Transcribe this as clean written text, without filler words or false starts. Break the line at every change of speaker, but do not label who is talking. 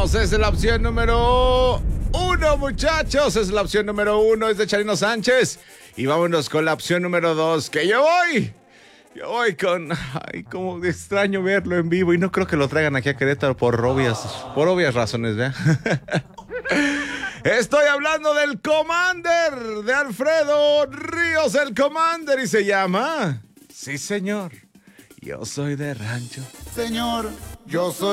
Vámonos, es la opción número 1, muchachos. Es la opción número 1, es de Charino Sánchez. Y vámonos con la opción número 2, que yo voy con... Ay, como extraño verlo en vivo. Y no creo que lo traigan aquí a Querétaro por obvias razones, ¿verdad? Estoy hablando del Commander, de Alfredo Ríos, el Commander. Y se llama... Sí, señor. Yo soy de rancho.
Señor, yo soy